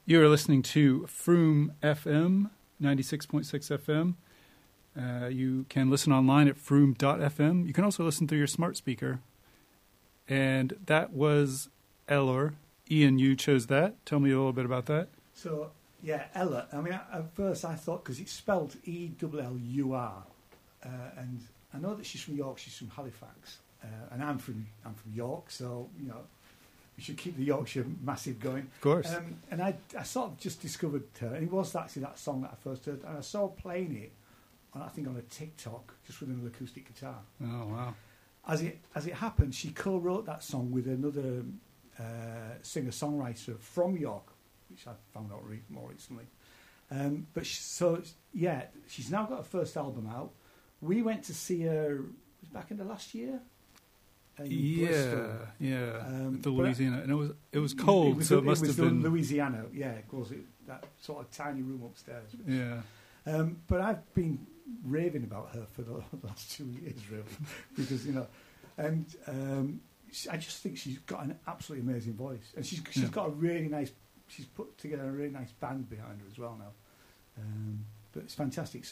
You are listening to Froome FM, 96.6 FM. You can listen online at froome.fm. You can also listen through your smart speaker. And that was Ellor. Ian, you chose that. Tell me a little bit about that. So, yeah, Ellor. I mean, at first I thought, because it's spelled E-L-L-U-R, and I know that she's from York, she's from Halifax, and I'm from York, so, you know, we should keep the Yorkshire massive going. Of course. And I sort of just discovered her, and it was actually that song that I first heard, and I saw her playing it, I think on a TikTok, just with an acoustic guitar. Oh, wow. As it happened, she co-wrote that song with another singer-songwriter from York, which I found out more recently. But she's now got her first album out. We went to see her back in the last year. Bristol. The Louisiana, and it was cold, so it must have been Louisiana. Yeah, of course, that sort of tiny room upstairs. Yeah. But I've been raving about her for the last 2 years, really, because and I just think she's got an absolutely amazing voice, and she's got a really nice. She's put together a really nice band behind her as well now. But it's fantastic.